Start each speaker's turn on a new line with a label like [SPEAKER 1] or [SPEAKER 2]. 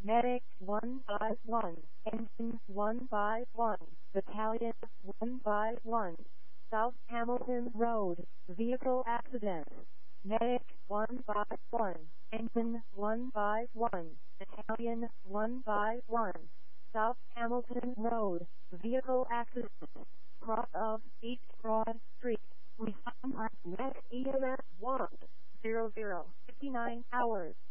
[SPEAKER 1] Medic 151, Engine 151, Battalion 151, South Hamilton Road, Vehicle Accident. Medic 151, Engine 151, Battalion 151, South Hamilton Road, Vehicle Accident. Cross of East Broad Street. We found our next EMS 100, 59 hours.